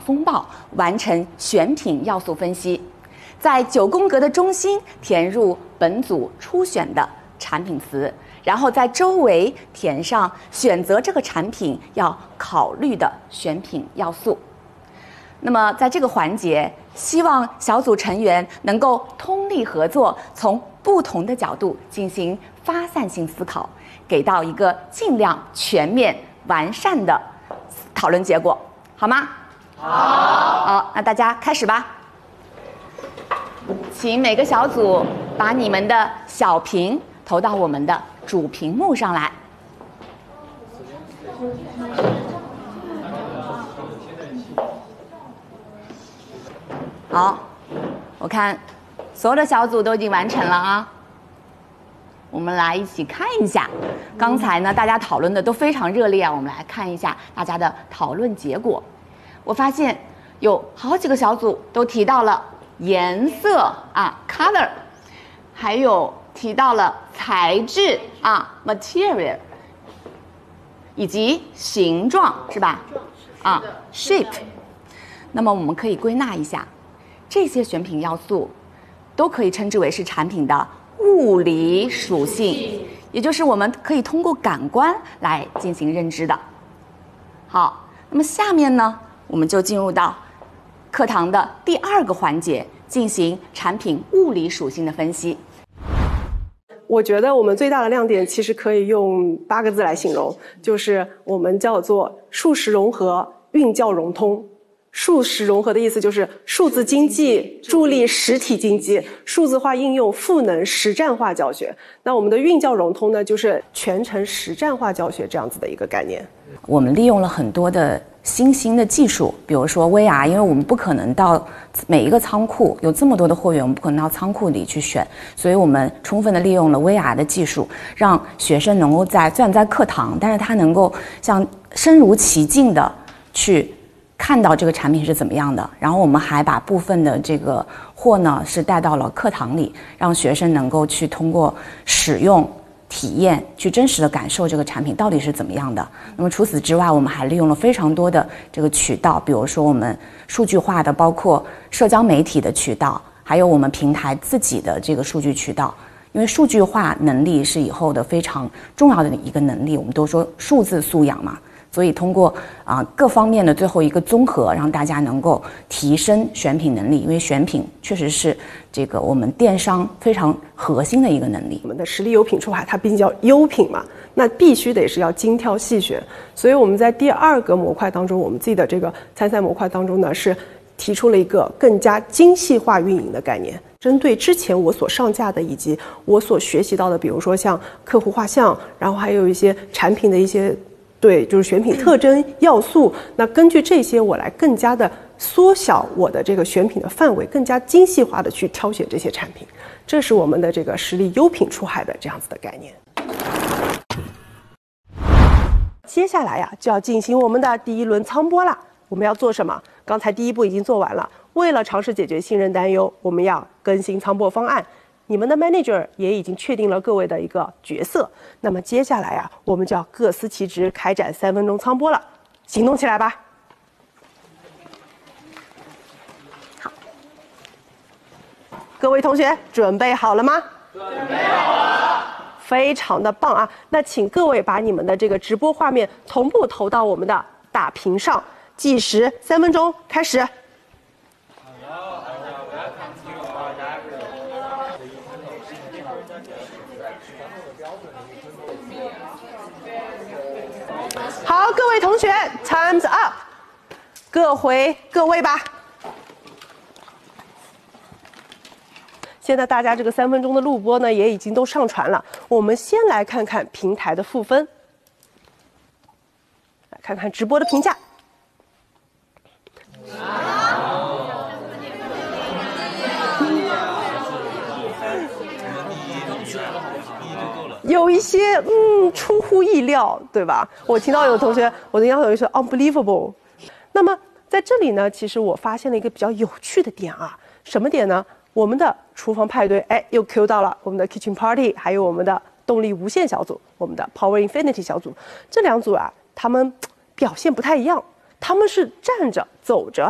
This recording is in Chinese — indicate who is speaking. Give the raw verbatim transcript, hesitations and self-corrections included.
Speaker 1: 风暴，完成选品要素分析，在九宫格的中心填入本组初选的产品词，然后在周围填上选择这个产品要考虑的选品要素。那么在这个环节，希望小组成员能够通力合作，从不同的角度进行发散性思考，给到一个尽量全面完善的讨论结果，好吗？好。好，那大家开始吧。请每个小组把你们的小屏投到我们的主屏幕上来。好，我看所有的小组都已经完成了啊。我们来一起看一下，刚才呢大家讨论的都非常热烈啊，我们来看一下大家的讨论结果。我发现有好几个小组都提到了颜色啊 color， 还有提到了材质啊 material， 以及形状是吧？啊 shape。那么我们可以归纳一下，这些选品要素都可以称之为是产品的物理属性，也就是我们可以通过感官来进行认知的。好，那么下面呢，我们就进入到课堂的第二个环节，进行产品物理属性的分析。
Speaker 2: 我觉得我们最大的亮点其实可以用八个字来形容，就是我们叫做数实融合、运教融通。数实融合的意思就是数字经济助力实体经济，数字化应用赋能实战化教学。那我们的运教融通呢，就是全程实战化教学这样子的一个概念。
Speaker 1: 我们利用了很多的新兴的技术，比如说 V R， 因为我们不可能到每一个仓库有这么多的货源，我们不可能到仓库里去选，所以我们充分的利用了 V R 的技术，让学生能够在虽然在课堂，但是他能够像身如其境的去看到这个产品是怎么样的。然后我们还把部分的这个货呢是带到了课堂里，让学生能够去通过使用体验去真实的感受这个产品到底是怎么样的。那么除此之外，我们还利用了非常多的这个渠道，比如说我们数据化的，包括社交媒体的渠道，还有我们平台自己的这个数据渠道。因为数据化能力是以后的非常重要的一个能力，我们都说数字素养嘛，所以通过啊、呃、各方面的最后一个综合，让大家能够提升选品能力。因为选品确实是这个我们电商非常核心的一个能力。
Speaker 2: 我们的实力优品出海，它毕竟叫优品嘛，那必须得是要精挑细选。所以我们在第二个模块当中，我们自己的这个参赛模块当中呢，是提出了一个更加精细化运营的概念。针对之前我所上架的以及我所学习到的，比如说像客户画像，然后还有一些产品的一些对，就是选品特征要素。那根据这些，我来更加的缩小我的这个选品的范围，更加精细化的去挑选这些产品。这是我们的这个实力优品出海的这样子的概念。接下来呀，就要进行我们的第一轮仓播啦。我们要做什么？刚才第一步已经做完了。为了尝试解决信任担忧，我们要更新仓播方案。你们的 manager 也已经确定了各位的一个角色。那么接下来啊，我们就要各司其职，开展三分钟仓播了。行动起来吧！好，各位同学准备好了吗？准备好了。非常的棒啊！那请各位把你们的这个直播画面同步投到我们的大屏上。计时三分钟，开始。好，各位同学 ，Time's up， 各回各位吧。现在大家这个三分钟的录播呢，也已经都上传了。我们先来看看平台的赋分，来看看直播的评价。有一些嗯出乎意料，对吧？我听到有同学，我听到有同学说 unbelievable。那么在这里呢，其实我发现了一个比较有趣的点啊，什么点呢？我们的厨房派对，哎，又 Q 到了我们的 Kitchen Party， 还有我们的动力无限小组，我们的 Power Infinity 小组，这两组啊，他们表现不太一样，他们是站着走着